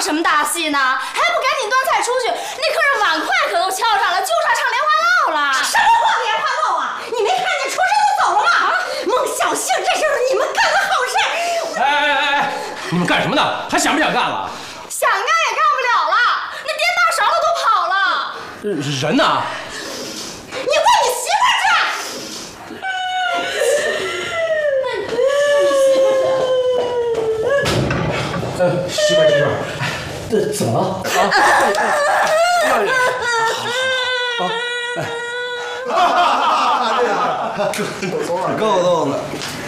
什么大戏呢？还不赶紧端菜出去？那客人碗筷可都敲上了，就差唱莲花落了。 什么话莲花落啊？你没看见厨师都走了吗？孟小杏，这就是你们干的好事。 哎，你们干什么呢？还想不想干了？ 想干也干不了了，那颠大勺的都跑了。 人呢？ 你问你媳妇儿去。 媳妇儿，这怎么了？ 够逗的。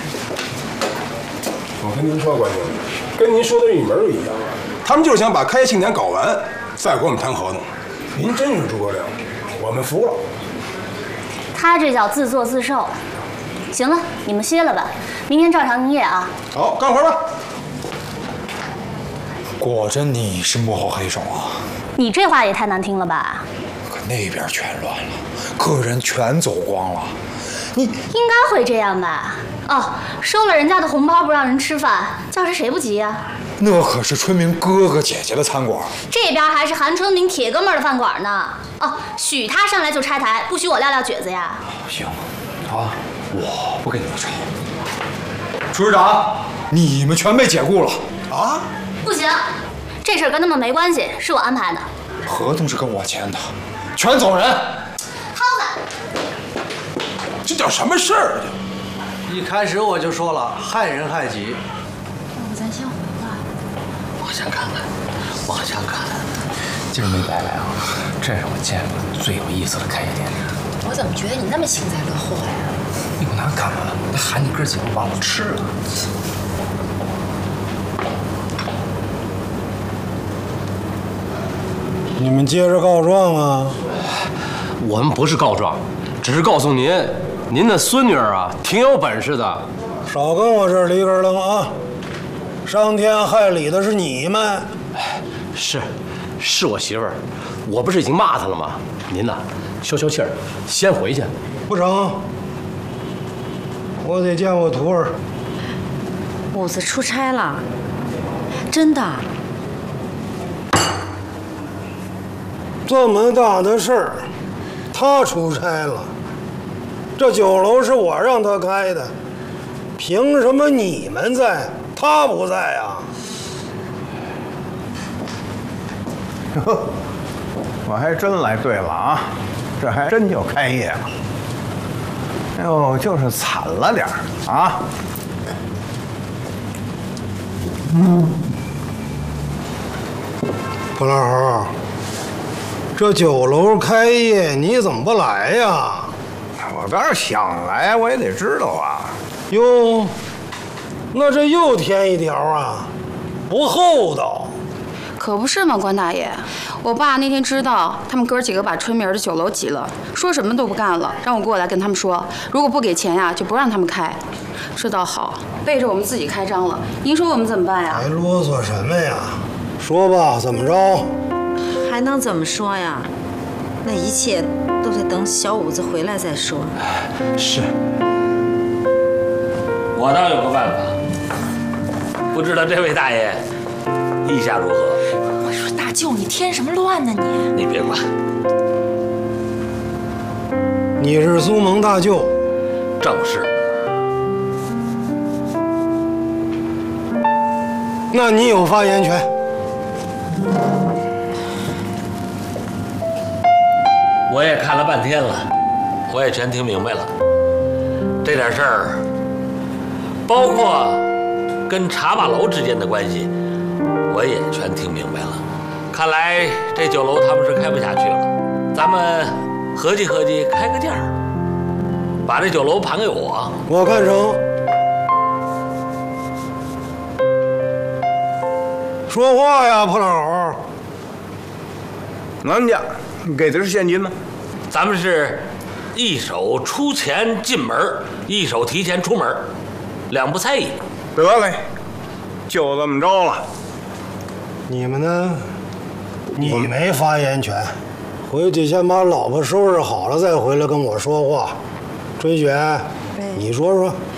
我跟您说，关经理，跟您说的一门一样，他们就是想把开业庆典搞完，再跟我们谈合同。您真是诸葛亮，我们服了。 他这叫自作自受。行了，你们歇了吧，明天照常营业啊。 好，干活吧。 果真你是幕后黑手啊！ 你这话也太难听了吧？ 可那边全乱了，客人全走光了。你应该会这样吧？哦，收了人家的红包不让人吃饭，叫谁不急呀？ 那可是春明哥哥姐姐的餐馆， 这边还是韩春明铁哥们的饭馆呢。哦，许他上来就拆台，不许我撂蹶子呀。 行，啊，我不跟你们吵。厨师长，你们全被解雇了啊！ 不行，这事儿跟他们没关系，是我安排的。 合同是跟我签的，全走人。 涛子， 这叫什么事儿？ 一开始我就说了，害人害己。 要不咱先回吧。 往下看看，往下看。今儿没白来啊！这是我见过最有意思的开业典礼。 我怎么觉得你那么幸灾乐祸呀？ 有那干嘛？那喊你哥几个帮我吃了。 你们接着告状啊！ 我们不是告状，只是告诉您，您的孙女儿啊，挺有本事的。 少跟我这儿里根楞啊！伤天害理的是你们。 是我媳妇儿，我不是已经骂她了吗？您呐，消消气儿，先回去。 不成，我得见我徒儿。 母子出差了，真的。 这么大的事儿，他出差了。这酒楼是我让他开的，凭什么你们在，他不在呀？ 我还真来对了啊，这还真就开业了。哎呦，就是惨了点儿啊。 蒲老猴，这酒楼开业你怎么不来呀？ 我当然想来，我也得知道啊。 哟，那这又添一条啊，不厚道。 可不是嘛，关大爷，我爸那天知道他们哥几个把春明的酒楼挤了，说什么都不干了，让我过来跟他们说，如果不给钱呀，就不让他们开。这倒好，背着我们自己开张了，您说我们怎么办呀？ 还啰嗦什么呀？说吧，怎么着？ 还能怎么说呀？那一切都得等小五子回来再说。 是， 我倒有个办法，不知道这位大爷意下如何？ 我说大舅，你添什么乱呢你？ 你别管。 你是苏蒙大舅， 正是。 那你有发言权。 我也看了半天了，我也全听明白了。这点事儿，包括跟茶马楼之间的关系，我也全听明白了。看来这酒楼他们是开不下去了，咱们合计合计，开个价儿，把这酒楼盘给我。 我看成。说话呀，蒲老猴。 俺家给的是现金吗？ 咱们是一手出钱进门，一手提前出门，两不猜疑。 得嘞，就这么着了。 你们呢？你没发言权，回去先把老婆收拾好了再回来跟我说话。春雪，你说说。